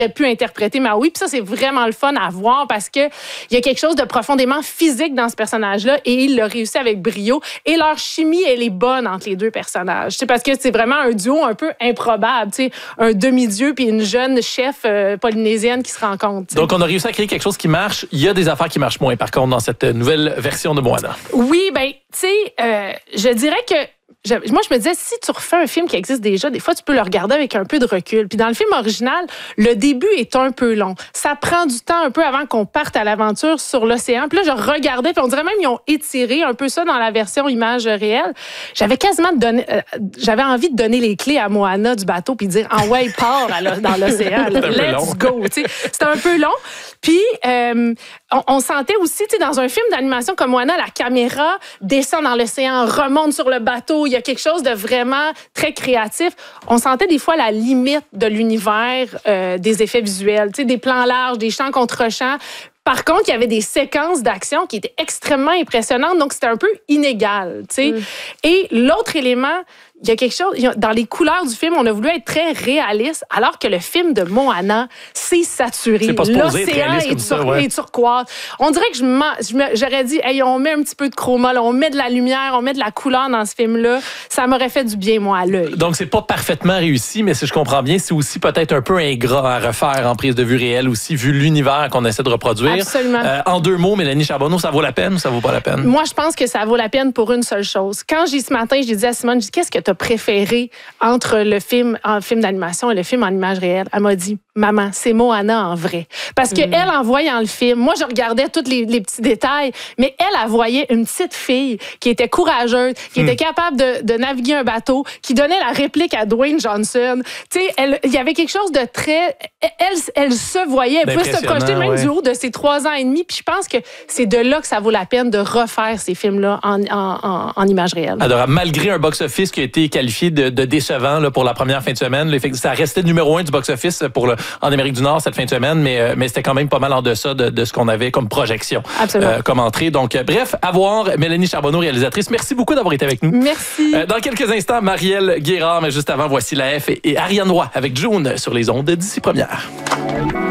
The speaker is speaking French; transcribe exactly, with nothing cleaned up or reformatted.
pu interpréter Maui. Puis ça, c'est vraiment le fun à voir parce que il y a quelque chose de profondément physique dans ce personnage-là et il l'a réussi avec brio. Et leur chimie, elle est bonne entre les deux personnages. C'est parce que c'est vraiment un duo un peu improbable. T'sais, un demi-dieu puis une jeune chef euh, polynésienne qui se rencontrent. T'sais. Donc, on a réussi à créer quelque chose qui marche. Il y a des affaires qui marchent moins, par contre, dans cette nouvelle version de Moana. Oui, ben, tu sais, euh, je dirais que Je, moi, je me disais, si tu refais un film qui existe déjà, des fois, tu peux le regarder avec un peu de recul. Puis dans le film original, le début est un peu long. Ça prend du temps un peu avant qu'on parte à l'aventure sur l'océan. Puis là, je regardais, puis on dirait même qu'ils ont étiré un peu ça dans la version image réelle. J'avais quasiment donné, euh, j'avais envie de donner les clés à Moana du bateau puis dire, ah ouais, part dans l'océan. Let's go. C'était un peu long. Puis euh, on, on sentait aussi, tu sais, dans un film d'animation comme Moana, la caméra descend dans l'océan, remonte sur le bateau. Il y a quelque chose de vraiment très créatif. On sentait des fois la limite de l'univers euh, des effets visuels, tu sais, des plans larges, des champs contre champs. Par contre, il y avait des séquences d'action qui étaient extrêmement impressionnantes, donc c'était un peu inégal, tu sais. Mm. Et l'autre élément, il y a quelque chose, dans les couleurs du film, on a voulu être très réaliste, alors que le film de Moana, c'est saturé. C'est pas supposé être L'océan réaliste est, comme ça, tur- ouais. est turquoise. On dirait que je m'en, je me, j'aurais dit, hey, on met un petit peu de chroma, là, on met de la lumière, on met de la couleur dans ce film-là. Ça m'aurait fait du bien, moi, à l'œil. Donc, c'est pas parfaitement réussi, mais si je comprends bien, c'est aussi peut-être un peu ingrat à refaire en prise de vue réelle aussi, vu l'univers qu'on essaie de reproduire. Absolument. Euh, en deux mots, Mélanie Charbonneau, ça vaut la peine ou ça vaut pas la peine? Moi, je pense que ça vaut la peine pour une seule chose. Quand j'ai ce matin, j'ai dit à Simone, j'ai dit, qu'est-ce que tu as préféré entre le film en film d'animation et le film en image réelle? Elle m'a dit, maman, c'est Moana en vrai. Parce que mm. elle, en voyant le film, moi, je regardais tous les, les petits détails, mais elle, elle voyait une petite fille qui était courageuse, qui mm. était capable de, de naviguer un bateau, qui donnait la réplique à Dwayne Johnson. Tu sais, il y avait quelque chose de très... Elle, elle se voyait, elle pouvait se projeter même ouais. du haut de ses trois ans et demi. Puis je pense que c'est de là que ça vaut la peine de refaire ces films-là en, en, en, en image réelle. Adorable. Malgré un box-office qui a été qualifié de, de décevant là, pour la première fin de semaine, là, ça restait numéro un du box-office pour le, en Amérique du Nord cette fin de semaine, mais, mais c'était quand même pas mal en deçà de, de ce qu'on avait comme projection, euh, comme entrée. Donc, euh, bref, à voir. Mélanie Charbonneau, réalisatrice, merci beaucoup d'avoir été avec nous. Merci. Euh, dans quelques instants, Marielle Guérard, mais juste avant, voici la F et, et Ariane Roy avec June sur les ondes d'ici première.